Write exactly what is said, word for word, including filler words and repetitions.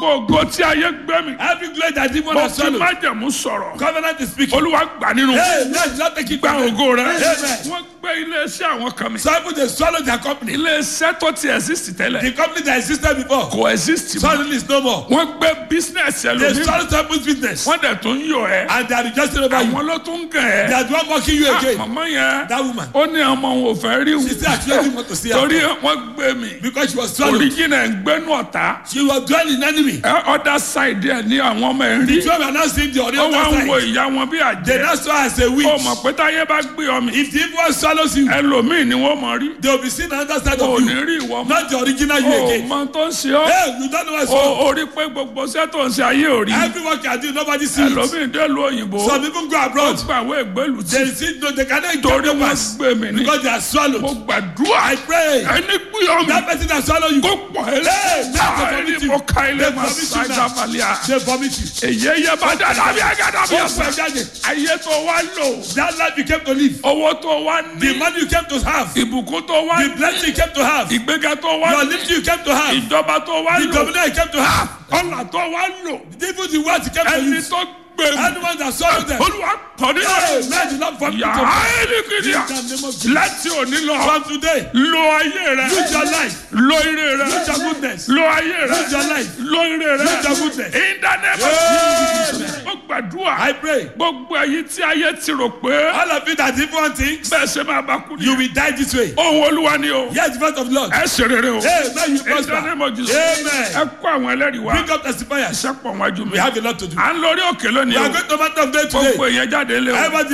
gbogbo ògo tí ayé gbé mi. Every glory that demon mo has ti swallowed. májẹ̀mú sọ̀rọ̀. Covenant is speaking. olúwa gbà nínú. Hey, let's not take it gba back. ògo rẹ. Amen. wọ́n gbé iléeṣẹ́ àwọn kan mi. Some people they swallow their company. iléeṣẹ́ tó ti exist tẹ́lẹ̀. The company that existed before kò exist mọ́. suddenly is no more. wọ́n gbé business They ẹlòmíì. swallow some people's business wọ́n dẹ̀ tún yọ ẹ́. and they are rejoicing over you. àwọn ló tún gẹ̀ They ẹ́. are the one mocking you again. màmá yẹn That woman. ó ní ọmọ òun ò fẹ́ rí She said I actually want to see her torí wọ́n gbé mi. because she was swallowed. original ń gbénu ọ̀tá. She was dwelling enemy. ẹ other side ẹ̀ ní àwọn ọmọ ẹ̀ ń The rí. twelve are now seeing the ó wá ń wo oriental side. ìyá wọn bí They àjẹ́. now saw her as a ó witch. mọ̀ pé táyé bá gbé ọ mi. If the evil one swallows you, ẹlòmíì ni wọ́n mọ̀ rí. they will be seen on the other side ò of ní you. rí ìwọ mọ́. Not the original you ó again. mọ tó ń ṣe ọ́. Hey, you don't know what's ó wrong. ó rí pé gbogbo iṣẹ́ tó ń ṣe ayé ò rí. Everyone can do, nobody sees it. ẹlòmíì dé lu òyìnbó. Some people go ó abroad. gbàwé ìgbélú tí. They see no, they cannot torí get wọ́n papers gbé mi ní. because they are mo swallowed. gbàdúrà. I pray ẹni gbé ọ mi. that person that swallow you, kó pọ̀ ẹ́ Hey, lẹ́yìn. let the ẹni vomit mo ka ilé They ma vomit you ṣáájà now. balẹ̀. they vomit you. èyí yẹ bá dáadáa bí agada bí Ó ọ̀sán. fẹ́ jáde. ayé tó wá lò. That life you came to live, owó tó wá the ní. money you came to have, ìbùkún tó wá the ní. blessing you came to have, ìgbéga tó wá your ní. lifting you came to have, ìjọba tó wá the lò. dominion you came to have, ọ̀là tó wá lò. even the wealth you came to ẹni use. tó gbé mi. Anyone that swallowed them, olúwa kọ́ ní hey, ọ̀rọ̀. man, do not vomit to yàrá ẹni kìdíà. In the name of Jesus. láti òní lọ. From today, lo ayé rẹ. use your life, lo ire rẹ. use your goodness, lo ayé rẹ. use your life, lo ire rẹ. use your goodness. in the name of Amen. Jesus. ó gbàdúrà. I pray. gbogbo ayé tí ayé ti rò pé. All of you that even think bẹ́ẹ̀ ṣe máa bá kú ni. you will die this way. ohun olúwa ni o. Yes, the voice of the Lord. ẹ ṣe rere o. Hey, man, you in the prosper. name of Jesus. Amen. ẹ kó àwọn ẹlẹ́rìí wá. Bring up testifiers. iṣẹ́ pọ̀ wájú mi. We have a lot to do. à ń lórí òkè lónìí We are o. going to matter of day today. gbogbo èèyàn jáde lé o. Everybody